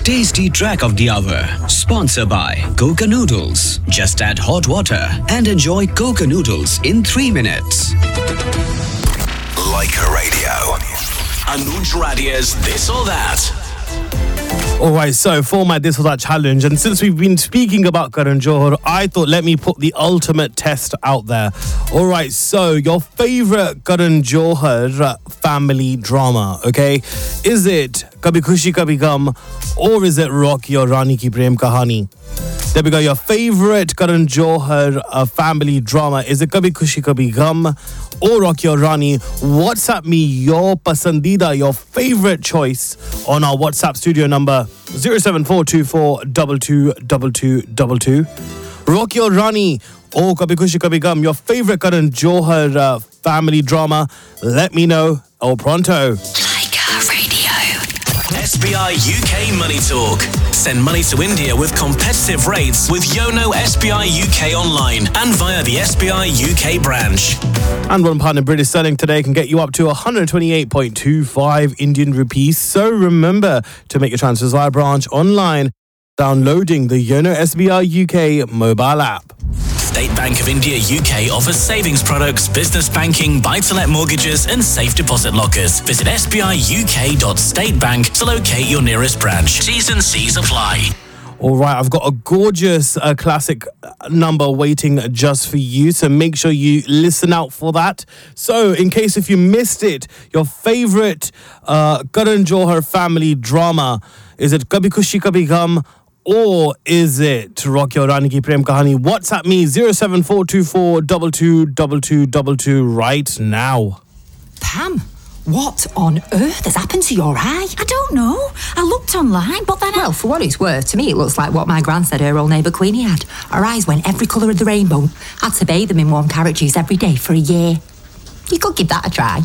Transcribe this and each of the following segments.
Tasty Track of the Hour. Sponsored by Coca Noodles. Just add hot water and enjoy Coca Noodles in 3 minutes. Like a Radio. Anuj Radia's This or That. Alright, so format This or That challenge, and since we've been speaking about Karan Johar, I thought let me put the ultimate test out there. Alright, so your favourite Karan Johar family drama, okay? Is it Kabhi Khushi Kabhi Gum or is it Rocky or Rani Ki Prem Kahani? There we go, your favourite Karan Johar family drama. Is it Kabhi Khushi Kabhi Gum or Rocky or Rani? WhatsApp me your pasandida, your favourite choice on our WhatsApp studio number 07424 222222. Rocky or Rani or Kabhi Khushi Kabhi Gum, your favourite Karan Johar family drama. Let me know. Oh, pronto. SBI UK Money Talk. Send money to India with competitive rates with Yono SBI UK online and via the SBI UK branch. And £1 in British sterling today can get you up to 128.25 Indian rupees. So remember to make your transfers via branch online, downloading the Yono SBI UK mobile app. State Bank of India UK offers savings products, business banking, buy-to-let mortgages and safe deposit lockers. Visit sbiuk.statebank to locate your nearest branch. T's and C's apply. All right, I've got a gorgeous classic number waiting just for you, so make sure you listen out for that. So, in case if you missed it, your favourite Karan Johar family drama, is it Kabhi Khushi Kabhi Gum or is it Rocky or Rani Ki Prem Kahani? WhatsApp me 07424 222222 right now. Pam, what on earth has happened to your eye? I don't know. I looked online, but then Well, for what it's worth, to me it looks like what my gran said her old neighbour Queenie had. Her eyes went every colour of the rainbow. Had to bathe them in warm carrot juice every day for a year. You could give that a try.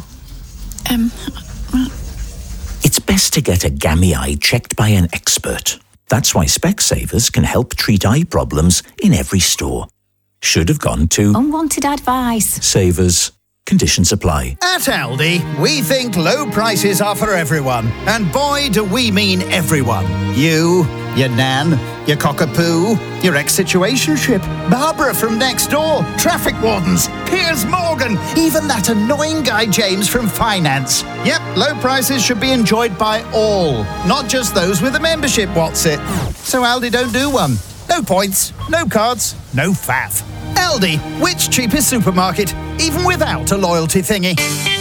It's best to get a gammy eye checked by an expert. That's why Specsavers can help treat eye problems in every store. Should have gone to unwanted advice. Savers. Conditions apply. At Aldi, we think low prices are for everyone. And boy, do we mean everyone. You, your nan, your cockapoo, your ex-situationship, Barbara from next door, traffic wardens, Piers Morgan, even that annoying guy James from finance. Yep, low prices should be enjoyed by all, not just those with a membership, what's it? So Aldi don't do one. No points, no cards, no faff. Aldi, which cheapest supermarket, even without a loyalty thingy?